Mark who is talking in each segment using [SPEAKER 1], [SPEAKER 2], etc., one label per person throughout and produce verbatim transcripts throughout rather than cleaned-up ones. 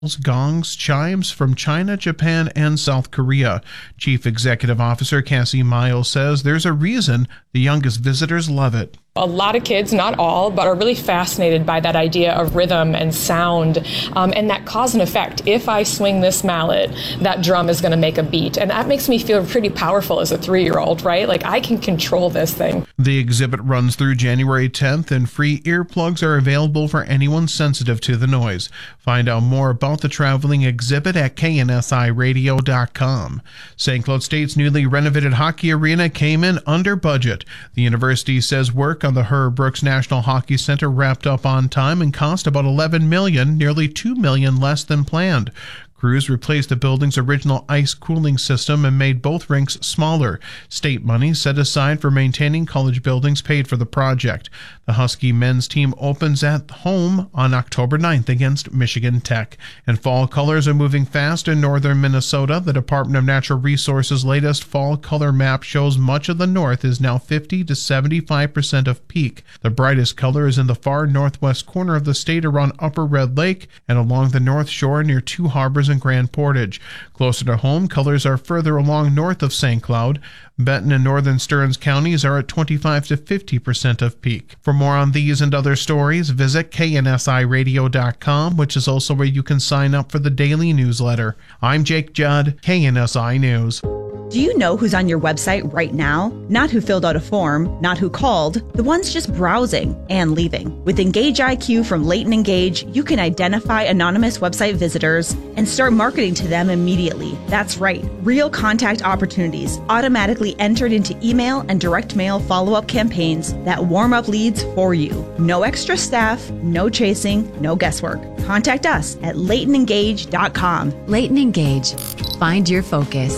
[SPEAKER 1] gongs, chimes from China, Japan, and South Korea. Chief Executive Officer Cassie Miles says there's a reason the youngest visitors love it.
[SPEAKER 2] A lot of kids, not all, but are really fascinated by that idea of rhythm and sound um, and that cause and effect. If I swing this mallet, that drum is going to make a beat. And that makes me feel pretty powerful as a three-year-old, right? Like I can control this thing.
[SPEAKER 1] The exhibit runs through January tenth, and free earplugs are available for anyone sensitive to the noise. Find out more about the traveling exhibit at K N S I radio dot com. Saint Cloud State's newly renovated hockey arena came in under budget. The university says work on the Herb Brooks National Hockey Center wrapped up on time and cost about eleven million dollars, nearly two million dollars less than planned. Crews replaced the building's original ice cooling system and made both rinks smaller. State money set aside for maintaining college buildings paid for the project. The Husky men's team opens at home on October ninth against Michigan Tech. And fall colors are moving fast in northern Minnesota. The Department of Natural Resources' latest fall color map shows much of the north is now fifty to seventy-five percent of peak. The brightest color is in the far northwest corner of the state around Upper Red Lake and along the north shore near Two Harbors and Grand Portage. Closer to home, colors are further along north of Saint Cloud. Benton and northern Stearns counties are at twenty-five to fifty percent of peak. For more on these and other stories, visit K N S I radio dot com, which is also where you can sign up for the daily newsletter. I'm Jake Judd, K N S I News.
[SPEAKER 3] Do you know who's on your website right now? Not who filled out a form, not who called, the ones just browsing and leaving. With Engage I Q from Leighton Engage, you can identify anonymous website visitors and start marketing to them immediately. That's right, real contact opportunities automatically entered into email and direct mail follow-up campaigns that warm up leads for you. No extra staff, no chasing, no guesswork. Contact us at leighton engage dot com.
[SPEAKER 4] Leighton Engage. Find your focus.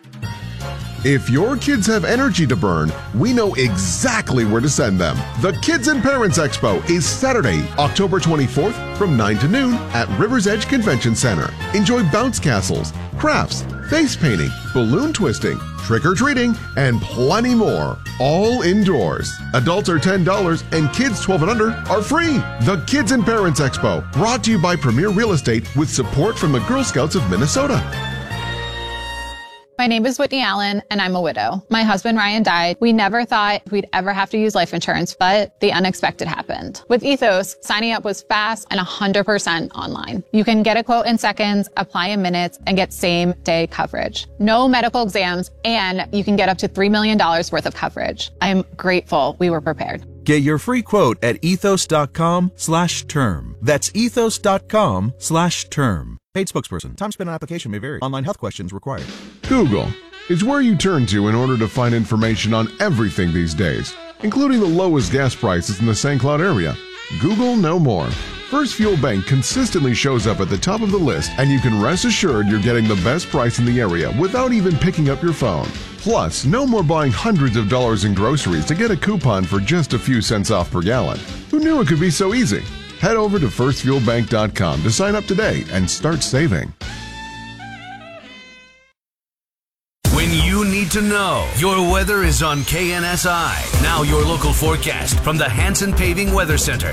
[SPEAKER 5] If your kids have energy to burn, we know exactly where to send them. The Kids and Parents Expo is Saturday, October twenty-fourth from nine to noon at River's Edge Convention Center. Enjoy bounce castles, crafts, face painting, balloon twisting, trick-or-treating, and plenty more, all indoors. Adults are ten dollars and kids twelve and under are free. The Kids and Parents Expo, brought to you by Premier Real Estate with support from the Girl Scouts of Minnesota.
[SPEAKER 6] My name is Whitney Allen, and I'm a widow. My husband, Ryan, died. We never thought we'd ever have to use life insurance, but the unexpected happened. With Ethos, signing up was fast and one hundred percent online. You can get a quote in seconds, apply in minutes, and get same-day coverage. No medical exams, and you can get up to three million dollars worth of coverage. I'm grateful we were prepared.
[SPEAKER 7] Get your free quote at ethos.com slash term. That's ethos.com slash term. Paid spokesperson. Time spent on application may vary. Online health questions required.
[SPEAKER 5] Google is where you turn to in order to find information on everything these days, including the lowest gas prices in the Saint Cloud area. Google no more. First Fuel Bank consistently shows up at the top of the list, and you can rest assured you're getting the best price in the area without even picking up your phone. Plus, no more buying hundreds of dollars in groceries to get a coupon for just a few cents off per gallon. Who knew it could be so easy? Head over to first fuel bank dot com to sign up today and start saving.
[SPEAKER 8] When you need to know, your weather is on K N S I. Now your local forecast from the Hanson Paving Weather Center.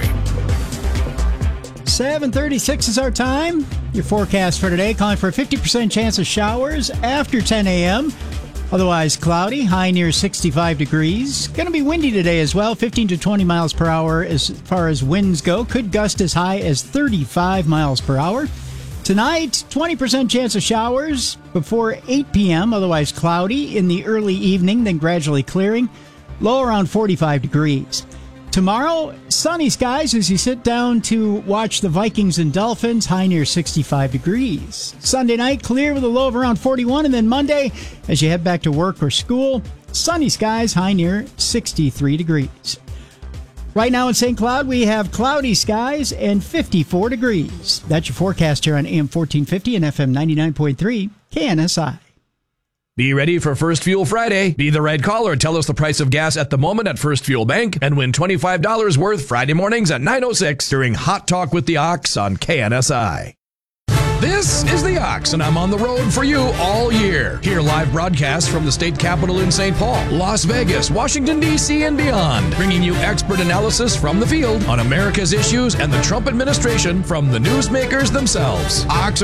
[SPEAKER 9] seven thirty-six is our time. Your forecast for today calling for a fifty percent chance of showers after ten a.m. Otherwise cloudy, high near sixty-five degrees. Going to be windy today as well, fifteen to twenty miles per hour as far as winds go. Could gust as high as thirty-five miles per hour. Tonight, twenty percent chance of showers before eight p.m., otherwise cloudy in the early evening, then gradually clearing. Low around forty-five degrees. Tomorrow, sunny skies as you sit down to watch the Vikings and Dolphins, high near sixty-five degrees. Sunday night, clear with a low of around forty-one, and then Monday, as you head back to work or school, sunny skies, high near sixty-three degrees. Right now in Saint Cloud, we have cloudy skies and fifty-four degrees. That's your forecast here on A M fourteen fifty and F M ninety-nine point three, K N S I.
[SPEAKER 10] Be ready for First Fuel Friday. Be the right caller and tell us the price of gas at the moment at First Fuel Bank and win twenty-five dollars worth Friday mornings at nine oh six during Hot Talk with the Ox on K N S I. This is The Ox, and I'm on the road for you all year. Hear live broadcasts from the state capitol in Saint Paul, Las Vegas, Washington, D C, and beyond, bringing you expert analysis from the field on America's issues and the Trump administration from the newsmakers themselves. Ox